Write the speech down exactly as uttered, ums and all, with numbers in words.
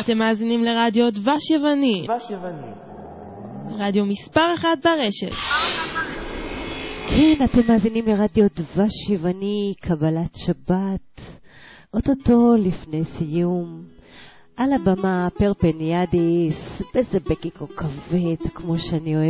אתם מאזינים לרדיו דבש יווני. דבש יווני. רדיו מספר אחד ברשת. כן, אתם מאזינים לרדיו דבש יווני, קבלת שבת. אוטוטו לפני סיום. על הבמה פרפניאדיס, בזה בקיקו כבד, כמו שאני אוהב.